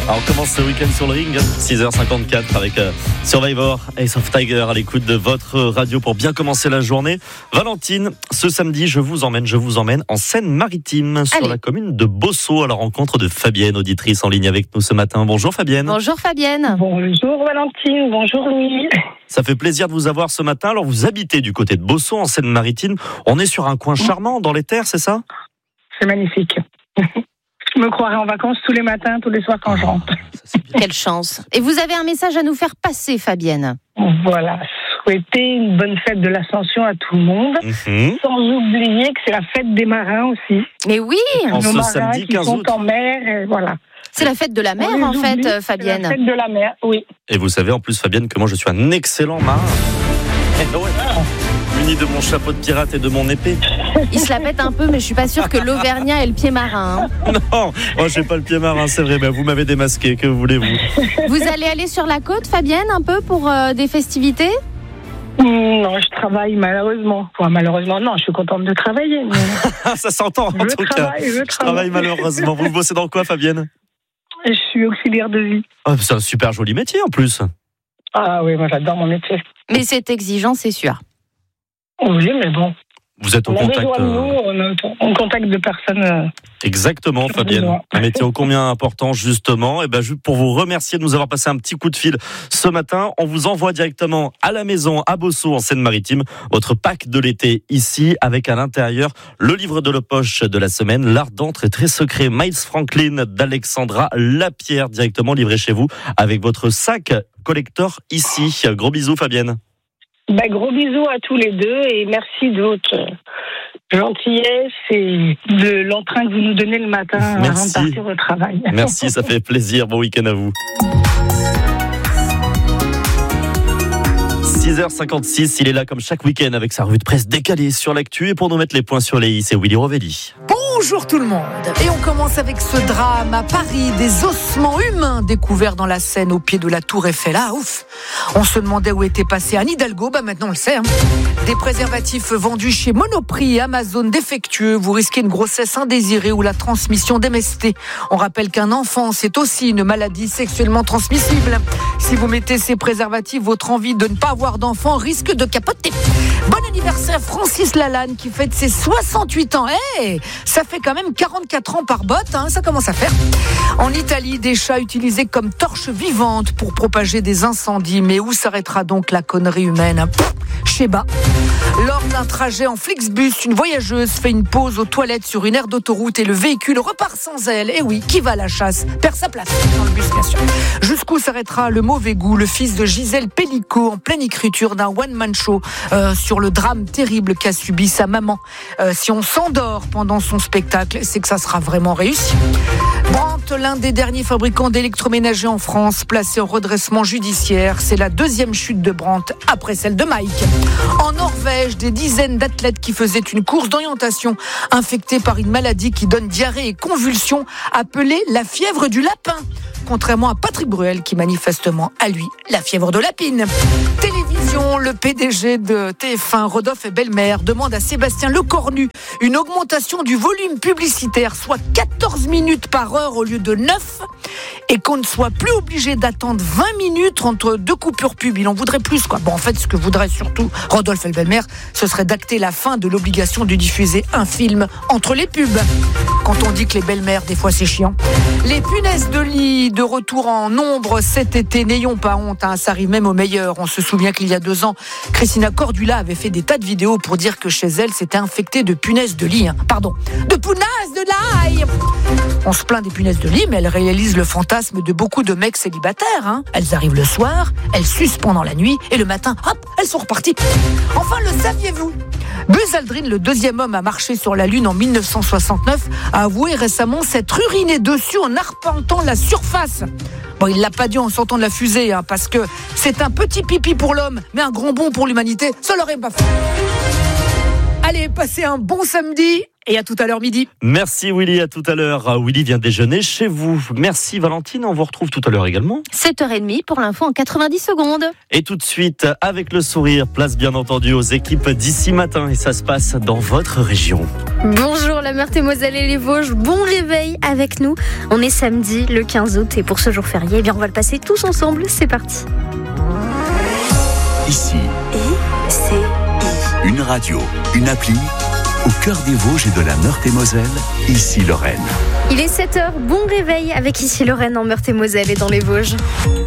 Alors on commence ce week-end sur le ring, 6h54 avec Survivor, Ace of Tiger à l'écoute de votre radio pour bien commencer la journée. Valentine, ce samedi, je vous emmène en Seine-Maritime, sur la commune de Bossau, à la rencontre de Fabienne, auditrice en ligne avec nous ce matin. Bonjour Fabienne. Bonjour Fabienne. Bonjour Valentine, bonjour Louis. Ça fait plaisir de vous avoir ce matin. Alors vous habitez du côté de Bossau, en Seine-Maritime. On est sur un coin charmant dans les terres, c'est ça ? C'est magnifique. Je me croirais en vacances tous les matins, tous les soirs quand je rentre. Quelle chance. Et vous avez un message à nous faire passer, Fabienne. Voilà, souhaiter une bonne fête de l'Ascension à tout le monde, sans oublier que c'est la fête des marins aussi. Mais oui, en ce marins samedi 15 août. Qui sont en mer, et voilà. C'est la fête de la mer en fait, Fabienne. C'est la fête de la mer, oui. Et vous savez en plus Fabienne que moi je suis un excellent marin. Muni de mon chapeau de pirate et de mon épée. Il se la pète un peu, mais je suis pas sûre que l'Auvergnat ait le pied marin. Non, moi j'ai pas le pied marin, c'est vrai. Mais vous m'avez démasqué, que voulez-vous ? Vous allez aller sur la côte, Fabienne, un peu pour des festivités ? Non, je travaille malheureusement. Enfin, malheureusement, non, je suis contente de travailler. Mais... Ça s'entend en tout cas. Je travaille malheureusement. Vous bossez dans quoi, Fabienne ? Je suis auxiliaire de vie. Oh, c'est un super joli métier en plus. Ah oui, moi j'adore mon métier. Mais c'est exigeant, c'est sûr. Oui, mais bon. Vous êtes en contact. On contacte de personnes. Exactement, Fabienne. Un métier ô combien important, justement. Et juste pour vous remercier de nous avoir passé un petit coup de fil ce matin, on vous envoie directement à la maison, à Bossau, en Seine-Maritime, votre pack de l'été ici, avec à l'intérieur le livre de la poche de la semaine, l'ardent et très secret Miles Franklin d'Alexandra Lapierre, directement livré chez vous, avec votre sac collector ici. Gros bisous, Fabienne. Gros bisous à tous les deux et merci de votre gentillesse et de l'entrain que vous nous donnez le matin avant de partir au travail. Merci, ça fait plaisir. Bon week-end à vous. 6h56, il est là comme chaque week-end avec sa revue de presse décalée sur l'actu et pour nous mettre les points sur les i, c'est Willy Rovelli. Bonjour tout le monde. Et on commence avec ce drame à Paris, des ossements humains découverts dans la Seine au pied de la Tour Eiffel. Ah ouf. On se demandait où était passé Anne Hidalgo, maintenant on le sait. Des préservatifs vendus chez Monoprix et Amazon défectueux, vous risquez une grossesse indésirée ou la transmission d'MST. On rappelle qu'un enfant, c'est aussi une maladie sexuellement transmissible. Si vous mettez ces préservatifs, votre envie de ne pas avoir d'enfant risque de capoter. Bon anniversaire Francis Lalanne qui fête ses 68 ans. Ça fait quand même 44 ans par botte, ça commence à faire. En Italie, des chats utilisés comme torches vivantes pour propager des incendies. Mais où s'arrêtera donc la connerie humaine ? Chez bas. Lors d'un trajet en Flixbus, une voyageuse fait une pause aux toilettes sur une aire d'autoroute et le véhicule repart sans elle. Et oui, qui va à la chasse perd sa place dans le bus, bien sûr. Jusqu'où s'arrêtera le mauvais goût ? Le fils de Gisèle Pellicot, en pleine écriture d'un one-man show sur le drame terrible qu'a subi sa maman. Si on s'endort pendant son spectacle, c'est que ça sera vraiment réussi. Brandt, l'un des derniers fabricants d'électroménagers en France, placé en redressement judiciaire. C'est la deuxième chute de Brandt après celle de Mike. En Norvège, des dizaines d'athlètes qui faisaient une course d'orientation infectés par une maladie qui donne diarrhée et convulsions, appelée la fièvre du lapin. Contrairement à Patrick Bruel qui manifestement a lui la fièvre de lapine. Télévision, le PDG de TF1, Rodolphe Belmer, demande à Sébastien Lecornu une augmentation du volume publicitaire, soit 14 minutes par heure au lieu de 9, et qu'on ne soit plus obligé d'attendre 20 minutes entre deux coupures pub. Il en voudrait plus, quoi. En fait, ce que voudrait surtout Rodolphe Belmer, ce serait d'acter la fin de l'obligation de diffuser un film entre les pubs. Quand on dit que les belles-mères, des fois, c'est chiant. Les punaises de lit de retour en nombre cet été, n'ayons pas honte, ça arrive même au meilleur. On se souvient qu'il y a 2 ans, Christina Cordula avait fait des tas de vidéos pour dire que chez elle, c'était infecté de punaises de lit. De punaises de l'ail. On se plaint des punaises de lit, mais elles réalisent le fantasme de beaucoup de mecs célibataires. Elles arrivent le soir, elles sucent pendant la nuit, et le matin, hop, elles sont reparties. Enfin, le saviez-vous ? Buzz Aldrin, le 2e homme à marcher sur la Lune en 1969, a avoué récemment s'être uriné dessus en arpentant la surface. Il l'a pas dit en sortant de la fusée, parce que c'est un petit pipi pour l'homme, mais un grand bond pour l'humanité, ça l'aurait pas fait. Allez, passez un bon samedi et à tout à l'heure midi. Merci Willy, à tout à l'heure. Willy vient déjeuner chez vous. Merci Valentine, on vous retrouve tout à l'heure également. 7h30 pour l'info en 90 secondes. Et tout de suite, avec le sourire, place bien entendu aux équipes d'ici matin. Et ça se passe dans votre région. Bonjour la Meurthe-et-Moselle et les Vosges, bon réveil avec nous. On est samedi le 15 août et pour ce jour férié, on va le passer tous ensemble. C'est parti. Ici, ICI. une radio, une appli, au cœur des Vosges et de la Meurthe-et-Moselle, Ici Lorraine. Il est 7h, bon réveil avec Ici Lorraine en Meurthe-et-Moselle et dans les Vosges.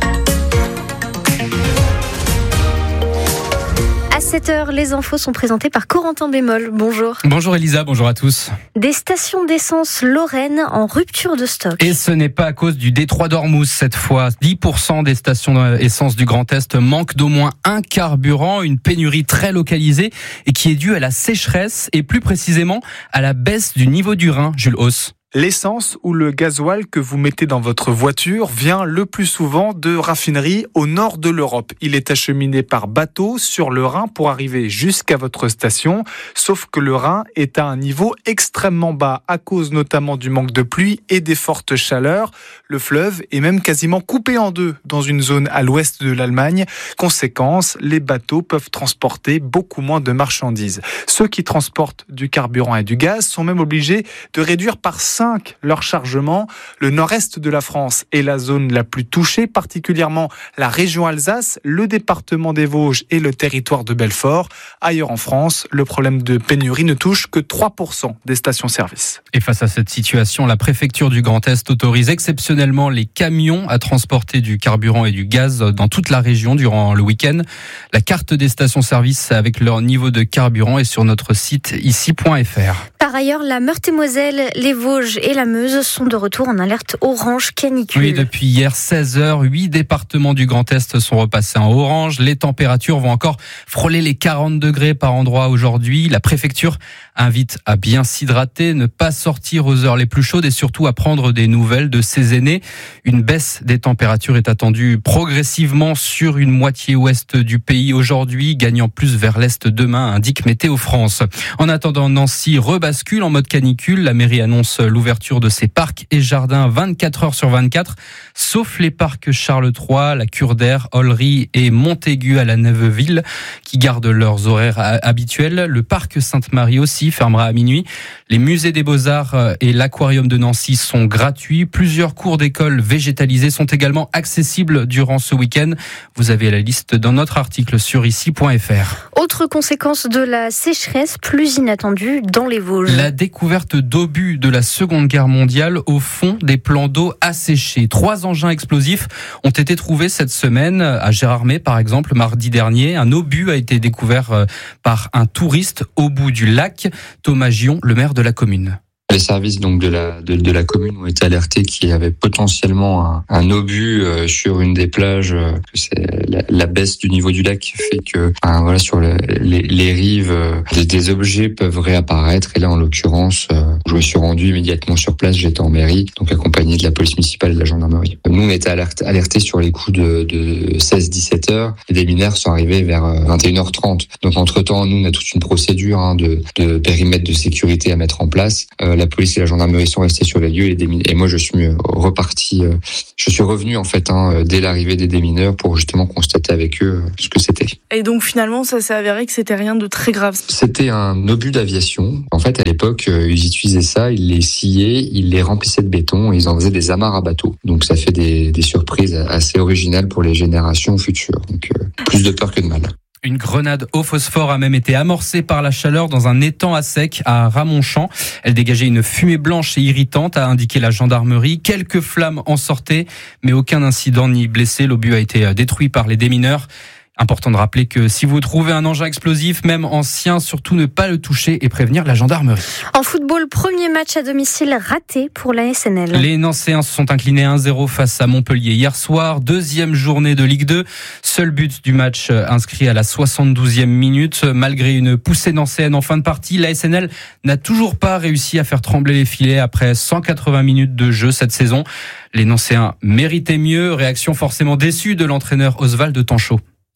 À 7h, les infos sont présentées par Corentin Bémol. Bonjour. Bonjour Elisa, bonjour à tous. Des stations d'essence Lorraine en rupture de stock. Et ce n'est pas à cause du détroit d'Ormuz cette fois. 10% des stations d'essence du Grand Est manquent d'au moins un carburant, une pénurie très localisée et qui est due à la sécheresse et plus précisément à la baisse du niveau du Rhin, Jules Hauss. L'essence ou le gasoil que vous mettez dans votre voiture vient le plus souvent de raffineries au nord de l'Europe. Il est acheminé par bateau sur le Rhin pour arriver jusqu'à votre station. Sauf que le Rhin est à un niveau extrêmement bas à cause notamment du manque de pluie et des fortes chaleurs. Le fleuve est même quasiment coupé en deux dans une zone à l'ouest de l'Allemagne. Conséquence, les bateaux peuvent transporter beaucoup moins de marchandises. Ceux qui transportent du carburant et du gaz sont même obligés de réduire par 5 leur chargement. Le nord-est de la France est la zone la plus touchée, particulièrement la région Alsace, le département des Vosges et le territoire de Belfort. Ailleurs en France, le problème de pénurie ne touche que 3% des stations-service. Et face à cette situation, la préfecture du Grand Est autorise exceptionnellement les camions à transporter du carburant et du gaz dans toute la région durant le week-end. La carte des stations-service avec leur niveau de carburant est sur notre site ici.fr. Par ailleurs, la Meurthe-et-Moselle, les Vosges et la Meuse sont de retour en alerte orange canicule. Oui, depuis hier 16h, 8 départements du Grand Est sont repassés en orange. Les températures vont encore frôler les 40 degrés par endroit aujourd'hui. La préfecture invite à bien s'hydrater, ne pas sortir aux heures les plus chaudes et surtout à prendre des nouvelles de ses aînés. Une baisse des températures est attendue progressivement sur une moitié ouest du pays aujourd'hui, gagnant plus vers l'est demain, indique Météo France. En attendant, Nancy rebascule en mode canicule. La mairie annonce l'ouverture de ses parcs et jardins 24 heures sur 24, sauf les parcs Charles III, la Cure d'Air, Ollery et Montaigu à la Neuveville, qui gardent leurs horaires habituels. Le parc Sainte-Marie aussi fermera à minuit. Les musées des Beaux-Arts et l'aquarium de Nancy sont gratuits. Plusieurs cours d'école végétalisés sont également accessibles durant ce week-end. Vous avez la liste dans notre article sur ici.fr. Autre conséquence de la sécheresse plus inattendue dans les Vosges. La découverte d'obus de la Seconde Guerre mondiale au fond des plans d'eau asséchés. 3 engins explosifs ont été trouvés cette semaine à Gérardmer, par exemple, mardi dernier. Un obus a été découvert par un touriste au bout du lac. Thomas Gion, le maire de la commune. Les services donc de la commune ont été alertés qu'il y avait potentiellement un obus sur une des plages, que c'est la baisse du niveau du lac fait que sur les rives des objets peuvent réapparaître. Et là en l'occurrence, je me suis rendu immédiatement sur place, j'étais en mairie, donc accompagné de la police municipale et de la gendarmerie. Nous on était alertés sur les coups de 16-17 heures. Les démineurs sont arrivés vers 21h30. Donc entre-temps, nous on a toute une procédure de périmètre de sécurité à mettre en place. La police et la gendarmerie sont restés sur les lieux et moi je suis reparti. Je suis revenu en fait dès l'arrivée des démineurs pour justement constater avec eux ce que c'était. Et donc finalement ça s'est avéré que c'était rien de très grave. C'était un obus d'aviation. En fait à l'époque ils utilisaient ça, ils les sciaient, ils les remplissaient de béton et ils en faisaient des amarres à bateau. Donc ça fait des surprises assez originales pour les générations futures. Donc plus de peur que de mal. Une grenade au phosphore a même été amorcée par la chaleur dans un étang à sec à Ramonchamp. Elle dégageait une fumée blanche et irritante, a indiqué la gendarmerie. Quelques flammes en sortaient, mais aucun incident ni blessé. L'obus a été détruit par les démineurs. Important de rappeler que si vous trouvez un engin explosif, même ancien, surtout ne pas le toucher et prévenir la gendarmerie. En football, premier match à domicile raté pour la SNL. Les Nancéens se sont inclinés 1-0 face à Montpellier hier soir. 2e journée de Ligue 2. Seul but du match inscrit à la 72e minute. Malgré une poussée nancéenne en fin de partie, la SNL n'a toujours pas réussi à faire trembler les filets après 180 minutes de jeu cette saison. Les Nancéens méritaient mieux. Réaction forcément déçue de l'entraîneur Oswald Tanchot.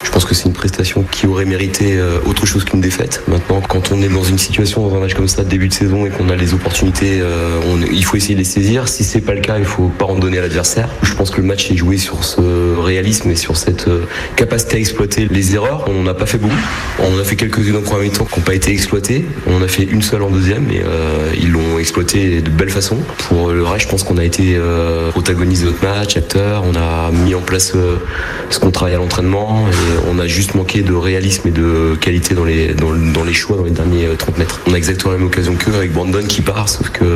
Je pense que c'est une prestation qui aurait mérité autre chose qu'une défaite. Maintenant, quand on est dans une situation, dans un match comme ça, début de saison, et qu'on a les opportunités, il faut essayer de les saisir. Si c'est pas le cas, il faut pas en donner à l'adversaire. Je pense que le match est joué sur ce réalisme et sur cette capacité à exploiter les erreurs. On n'a pas fait beaucoup. On a fait quelques-unes en première mi-temps qui n'ont pas été exploitées. On a fait une seule en deuxième, et ils l'ont exploité de belle façon. Pour le reste, je pense qu'on a été protagonistes de notre match, acteurs. On a mis en place ce qu'on travaille à l'entraînement, et on a juste manqué de réalisme et de qualité dans les choix dans les derniers 30 mètres. On a exactement la même occasion qu'eux, avec Brandon qui part, sauf que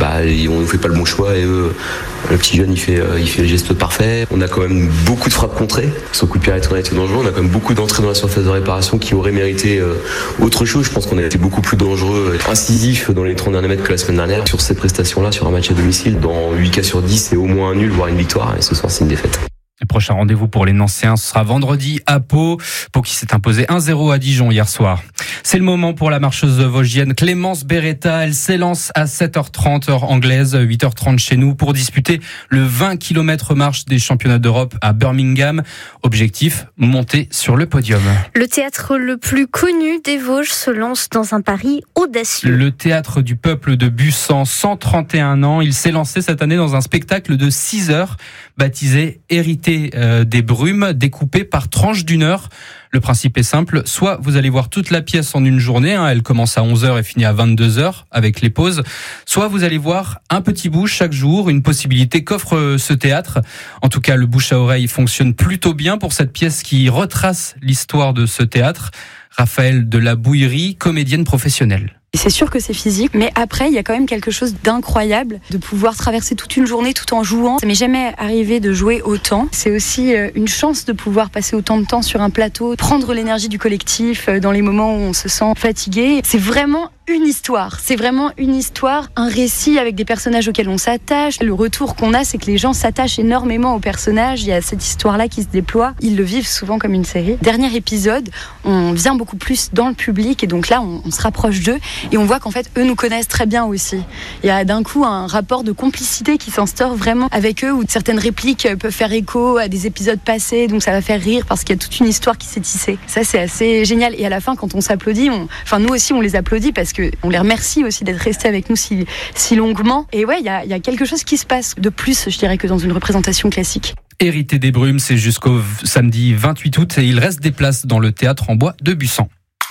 on ne fait pas le bon choix, et eux, le petit jeune il fait le geste parfait. On a quand même beaucoup de frappes contrées. Son coup de pied arrêté, on a été dangereux. On a quand même beaucoup d'entrées dans la surface de réparation qui auraient mérité autre chose. Je pense qu'on a été beaucoup plus dangereux, incisif dans les 30 derniers mètres que la semaine dernière. Sur cette prestation-là, sur un match à domicile, dans 8 cas sur 10, c'est au moins un nul, voire une victoire. Et ce soir, c'est une défaite. Le prochain rendez-vous pour les Nancéens, ce sera vendredi à Pau. Pau qui s'est imposé 1-0 à Dijon hier soir. C'est le moment pour la marcheuse vosgienne Clémence Beretta. Elle s'élance à 7h30 heure anglaise, 8h30 chez nous, pour disputer le 20 km marche des championnats d'Europe à Birmingham. Objectif, monter sur le podium. Le théâtre le plus connu des Vosges se lance dans un pari audacieux. Le théâtre du peuple de Busan, 131 ans. Il s'est lancé cette année dans un spectacle de 6 heures, baptisé Hérité des brumes, découpé par tranches d'1 heure. Le principe est simple, soit vous allez voir toute la pièce en une journée, elle commence à 11h et finit à 22h avec les pauses, soit vous allez voir un petit bout chaque jour, une possibilité qu'offre ce théâtre. En tout cas, le bouche à oreille fonctionne plutôt bien pour cette pièce qui retrace l'histoire de ce théâtre. Raphaël de la Bouillerie, comédienne professionnelle. C'est sûr que c'est physique, mais après, il y a quand même quelque chose d'incroyable de pouvoir traverser toute une journée tout en jouant. Ça m'est jamais arrivé de jouer autant. C'est aussi une chance de pouvoir passer autant de temps sur un plateau, prendre l'énergie du collectif dans les moments où on se sent fatigué. C'est vraiment une histoire. C'est vraiment une histoire, un récit avec des personnages auxquels on s'attache. Le retour qu'on a, c'est que les gens s'attachent énormément aux personnages. Il y a cette histoire-là qui se déploie. Ils le vivent souvent comme une série. Dernier épisode, on vient beaucoup plus dans le public et donc là, on se rapproche d'eux et on voit qu'en fait, eux nous connaissent très bien aussi. Il y a d'un coup un rapport de complicité qui s'instaure vraiment avec eux où certaines répliques peuvent faire écho à des épisodes passés, donc ça va faire rire parce qu'il y a toute une histoire qui s'est tissée. Ça, c'est assez génial. Et à la fin, quand on s'applaudit, nous aussi, on les applaudit parce qu'on les remercie aussi d'être restés avec nous si longuement. Et ouais, il y a quelque chose qui se passe de plus, je dirais, que dans une représentation classique. Hérité des brumes, c'est jusqu'au samedi 28 août et il reste des places dans le théâtre en bois de Busan.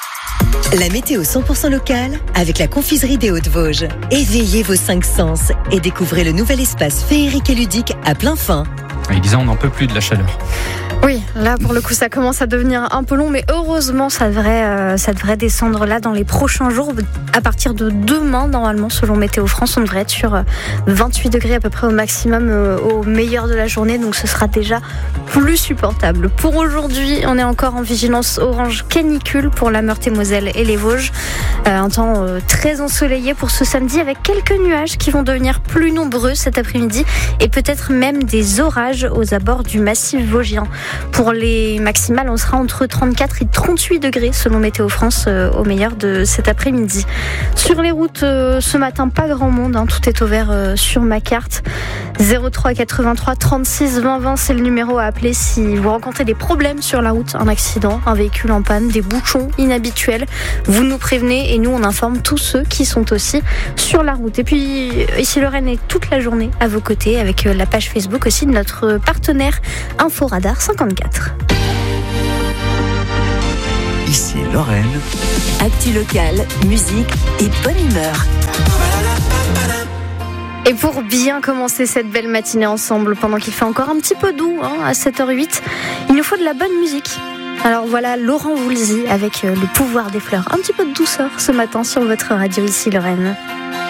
La météo 100% locale avec la confiserie des Hauts-de-Vosges. Éveillez vos 5 sens et découvrez le nouvel espace féerique et ludique à plein fin. Il disait on n'en peut plus de la chaleur. Oui, là pour le coup ça commence à devenir un peu long, mais heureusement ça devrait descendre là dans les prochains jours. À partir de demain normalement, selon Météo France, on devrait être sur 28 degrés à peu près au maximum au meilleur de la journée, donc ce sera déjà plus supportable. Pour aujourd'hui, on est encore en vigilance orange canicule pour la Meurthe-et-Moselle et les Vosges. Un temps très ensoleillé pour ce samedi avec quelques nuages qui vont devenir plus nombreux cet après-midi et peut-être même des orages aux abords du massif vosgien. Pour les maximales, on sera entre 34 et 38 degrés selon Météo France au meilleur de cet après-midi. Sur les routes, ce matin, pas grand monde, tout est au vert sur ma carte. 03 83 36 20 20, c'est le numéro à appeler si vous rencontrez des problèmes sur la route, un accident, un véhicule en panne, des bouchons inhabituels. Vous nous prévenez et nous on informe tous ceux qui sont aussi sur la route. Et puis ici Lorraine est toute la journée à vos côtés avec la page Facebook aussi de notre partenaire Inforadar 54. Ici Lorraine. Actu locale, musique et bonne humeur. Et pour bien commencer cette belle matinée ensemble, pendant qu'il fait encore un petit peu doux à 7h08, il nous faut de la bonne musique. Alors voilà Laurent Voulzy avec le pouvoir des fleurs. Un petit peu de douceur ce matin sur votre radio ici Lorraine.